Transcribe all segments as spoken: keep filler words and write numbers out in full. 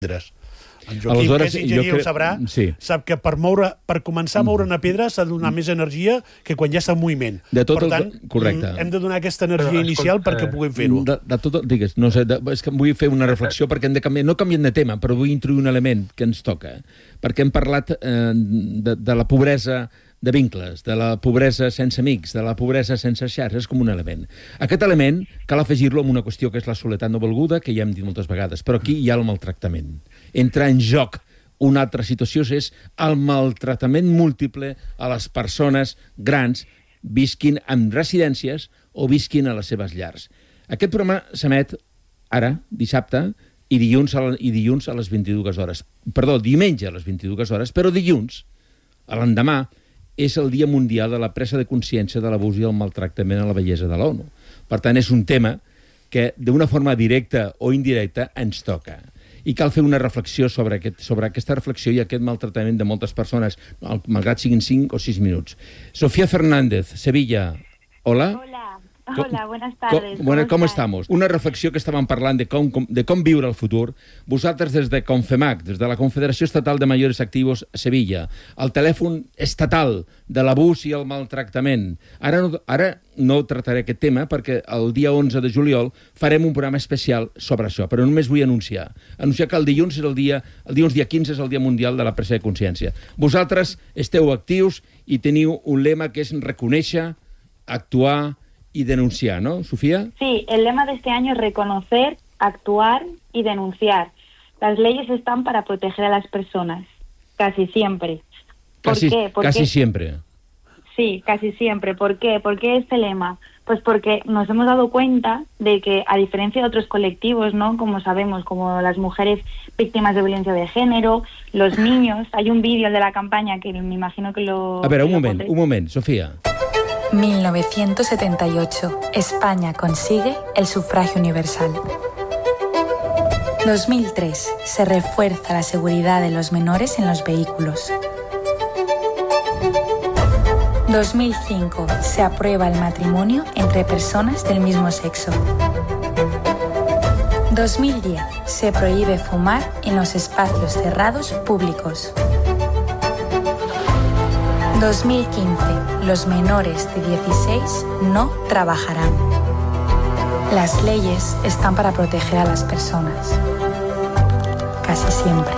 pedres. En Joaquim, Aleshores, que és enginyer, cre... ho sabrà, sí. sap que per moure, per començar a moure una pedra s'ha de donar mm. més energia que quan ja està en moviment. De tot per tant, el... Correcte. hem de donar aquesta energia Però, inicial escolta, perquè puguem fer-ho. De, de tot, digues, no sé, de, és que vull fer una reflexió perquè hem de canviar, no canviem de tema, però vull introduir un element que ens toca, perquè hem parlat eh, de, de la pobresa de vincles, de la pobresa sense amics, de la pobresa sense xarxes, com un element. Aquest element cal afegir-lo amb una qüestió que és la soledat no volguda, que ja hem dit moltes vegades, però aquí hi ha el maltractament. Entra en joc una altra situació, és el maltractament múltiple a les persones grans, visquin en residències o visquin a les seves llars. Aquest programa s'emet ara, dissabte, i dilluns a, la, i dilluns a les vint-i-dues hores. Perdó, diumenge a les vint-i-dues hores, però dilluns, a l'endemà, és el Dia Mundial de la Presa de Consciència de l'Abús i el Maltractament a la Vellesa de l'ONU. Per tant, és un tema que, d'una forma directa o indirecta, ens toca. I cal fer una reflexió sobre, aquest, sobre aquesta reflexió i aquest maltractament de moltes persones, malgrat siguin cinc o sis minuts. Sofía Fernández, Sevilla. Hola. Hola. Hola, buenas tardes. Com, bueno, com estamos? Una reflexió que estàvem parlant de com, com, de com viure el futur. Vosaltres des de Confemac, des de la Confederació Estatal de Mayores Activos a Sevilla, el telèfon estatal de l'abús i el maltractament. Ara no, ara no tractaré aquest tema perquè el dia onze de juliol farem un programa especial sobre això, però només vull anunciar. Anunciar que el dilluns, és el, dia, el dilluns dia quinze és el Dia Mundial de la Presa de Consciència. Vosaltres esteu actius i teniu un lema que és reconèixer, actuar y denunciar, ¿no, Sofía? Sí, el lema de este año es reconocer, actuar y denunciar. Las leyes están para proteger a las personas, casi siempre. ¿Por casi, qué? ¿Por casi qué? siempre. Sí, casi siempre. ¿Por qué? ¿Por qué este lema? Pues porque nos hemos dado cuenta de que, a diferencia de otros colectivos, ¿no? Como sabemos, como las mujeres víctimas de violencia de género, los niños, hay un vídeo de la campaña que me imagino que lo... A ver, un lo moment, pondré. un moment, Sofía. mil novecientos setenta y ocho. España consigue el sufragio universal. dos mil tres. Se refuerza la seguridad de los menores en los vehículos. dos mil cinco. Se aprueba el matrimonio entre personas del mismo sexo. dos mil diez. Se prohíbe fumar en los espacios cerrados públicos. dos mil quince. Los menores de dieciséis no trabajarán. Las leyes están para proteger a las personas. Casi siempre.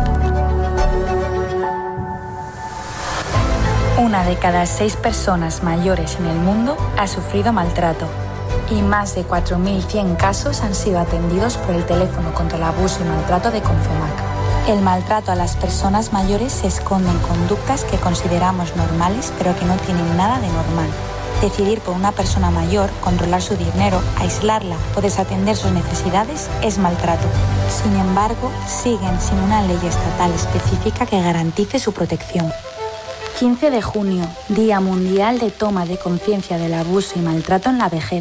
Una de cada seis personas mayores en el mundo ha sufrido maltrato y más de cuatro mil cien casos han sido atendidos por el teléfono contra el abuso y maltrato de Confemac. El maltrato a las personas mayores se esconde en conductas que consideramos normales, pero que no tienen nada de normal. Decidir por una persona mayor, controlar su dinero, aislarla o desatender sus necesidades es maltrato. Sin embargo, siguen sin una ley estatal específica que garantice su protección. quince de junio, Día Mundial de Toma de Conciencia del Abuso y Maltrato en la Vejez.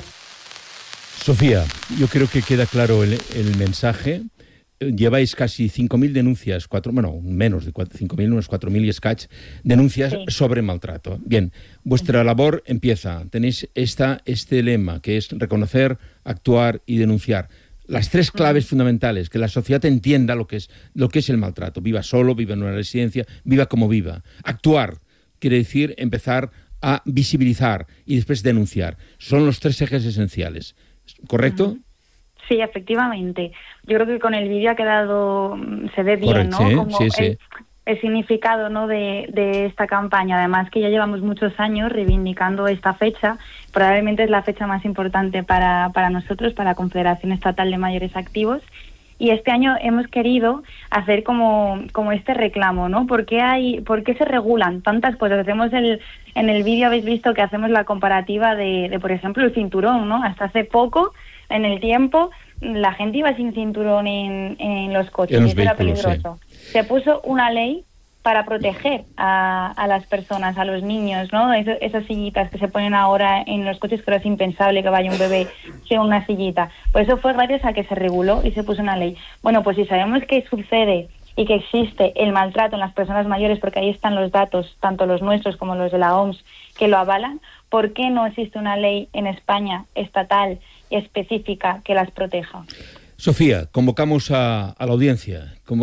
Sofía, yo creo que queda claro el, el mensaje. Lleváis casi cinco mil denuncias, cuatro, bueno, menos de cinco mil, unos cuatro mil y escach, denuncias sí. sobre maltrato. Bien, vuestra labor empieza. Tenéis esta, este lema, que es reconocer, actuar y denunciar. Las tres claves fundamentales, que la sociedad entienda lo que es, lo que es el maltrato. Viva solo, viva en una residencia, viva como viva. Actuar quiere decir empezar a visibilizar y después denunciar. Son los tres ejes esenciales. ¿Correcto? Uh-huh. Sí, efectivamente. Yo creo que con el vídeo ha quedado, se ve bien, Correcto, ¿no? sí, Como sí, sí. El, el significado, ¿no? de, de esta campaña. Además que ya llevamos muchos años reivindicando esta fecha. Probablemente es la fecha más importante para, para nosotros, para la Confederación Estatal de Mayores Activos. Y este año hemos querido hacer como, como este reclamo, ¿no? ¿Por qué hay, por qué se regulan tantas cosas? Hacemos el, en el vídeo habéis visto que hacemos la comparativa de, de, por ejemplo, el cinturón, ¿no? Hasta hace poco, en el tiempo, la gente iba sin cinturón en, en los coches, en los y eso era vehículos, peligroso. Sí. Se puso una ley para proteger a, a las personas, a los niños, ¿no? Es, esas sillitas que se ponen ahora en los coches, que ahora es impensable que vaya un bebé sin una sillita. Pues eso fue gracias a que se reguló y se puso una ley. Bueno, pues si sabemos que sucede y que existe el maltrato en las personas mayores, porque ahí están los datos, tanto los nuestros como los de la O M S, que lo avalan, ¿por qué no existe una ley en España estatal y específica que las proteja? Sofía, convocamos a, a la audiencia. Como